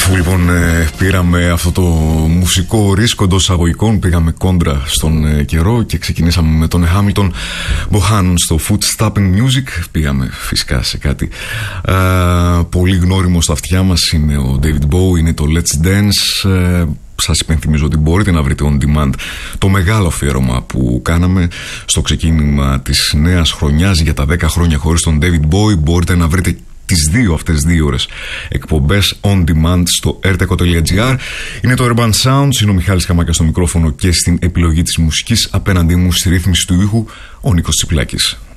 Αφού λοιπόν πήραμε αυτό το μουσικό ρίσκο εντός εισαγωγικών, πήγαμε κόντρα στον καιρό και ξεκινήσαμε με τον Hamilton Bohannon στο Footstepping Music. Πήγαμε φυσικά σε κάτι πολύ γνώριμο στα αυτιά μας. Είναι ο David Bowie, είναι το Let's Dance. Σας υπενθυμίζω ότι μπορείτε να βρείτε on demand το μεγάλο αφιέρωμα που κάναμε στο ξεκίνημα της νέας χρονιάς για τα 10 χρόνια χωρίς τον David Bowie. Μπορείτε να βρείτε τις αυτές δύο ώρες εκπομπές on demand στο rtco.gr. Είναι το Urban Sounds, είναι ο Μιχάλης Καμάκιας στο μικρόφωνο και στην επιλογή της μουσικής. Απέναντί μου στη ρύθμιση του ήχου ο Νίκος Τσιπλάκης.